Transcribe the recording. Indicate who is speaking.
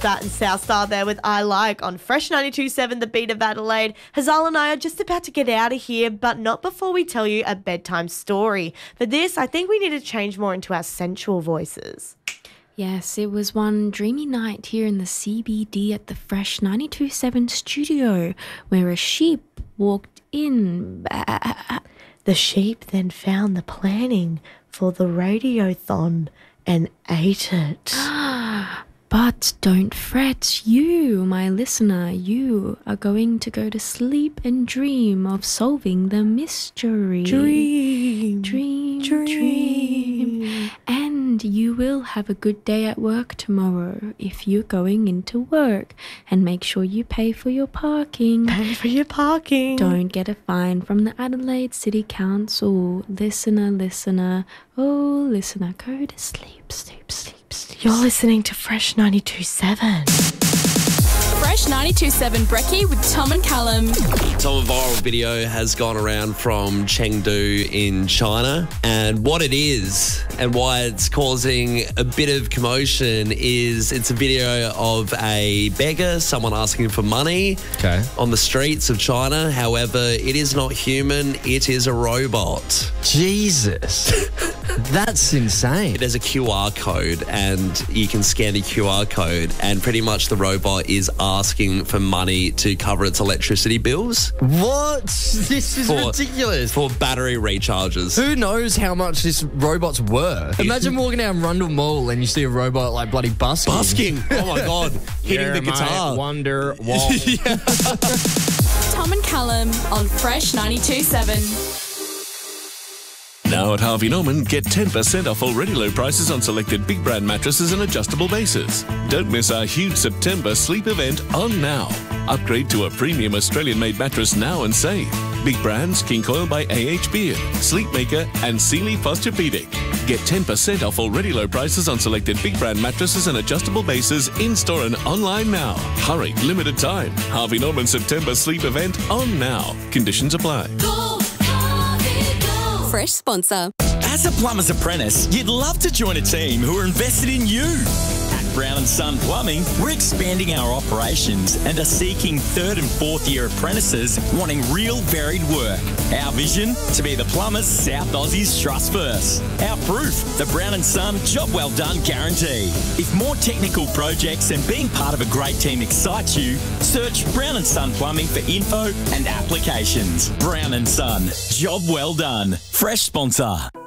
Speaker 1: Bat and South Star there with I Like on Fresh 92.7, the beat of Adelaide. Hazal and I are just about to get out of here, but not before we tell you a bedtime story. For this, I think we need to change more into our sensual voices.
Speaker 2: Yes, it was one dreamy night here in the CBD at the Fresh 92.7 studio where a sheep walked in.
Speaker 1: The sheep then found the planning for the radiothon and ate it.
Speaker 2: But don't fret, you, my listener, you are going to go to sleep and dream of solving the mystery.
Speaker 1: Dream.
Speaker 2: And you will have a good day at work tomorrow if you're going into work. And make sure you pay for your parking.
Speaker 1: Pay for your parking.
Speaker 2: Don't get a fine from the Adelaide City Council. Listener, oh, listener, go to sleep.
Speaker 1: You're listening to Fresh 92.7.
Speaker 3: Fresh 92.7 Brekkie with Tom and Callum.
Speaker 4: So a viral video has gone around from Chengdu in China, and what it is and why it's causing a bit of commotion is it's a video of a beggar, someone asking for money on the streets of China. However, it is not human, it is a robot.
Speaker 5: Jesus. That's insane.
Speaker 4: It has a QR code and you can scan the QR code and pretty much the robot is asking for money to cover its electricity bills.
Speaker 5: What? This is ridiculous.
Speaker 4: For battery recharges.
Speaker 5: Who knows how much this robot's worth? Imagine walking down Rundle Mall and you see a robot like bloody busking.
Speaker 4: Busking. Oh my God. Hitting the guitar.
Speaker 5: Wonderwall.
Speaker 3: Tom and Callum on Fresh 92.7.
Speaker 6: Now at Harvey Norman, get 10% off already low prices on selected big brand mattresses and adjustable bases. Don't miss our huge September sleep event on now. Upgrade to a premium Australian-made mattress now and save. Big brands, King Coil by AH Beard, Sleepmaker and Sealy Posturepedic. Get 10% off already low prices on selected big brand mattresses and adjustable bases in-store and online now. Hurry, limited time. Harvey Norman September sleep event on now. Conditions apply.
Speaker 3: Fresh sponsor.
Speaker 7: As a plumber's apprentice, you'd love to join a team who are invested in you. At Brown & Son Plumbing, we're expanding our operations and are seeking third and fourth year apprentices wanting real varied work. Our vision? To be the plumbers South Aussies trust first. Our proof? The Brown & Son Job Well Done guarantee. If more technical projects and being part of a great team excites you, search Brown & Son Plumbing for info and applications. Brown & Son Job Well Done. Fresh sponsor.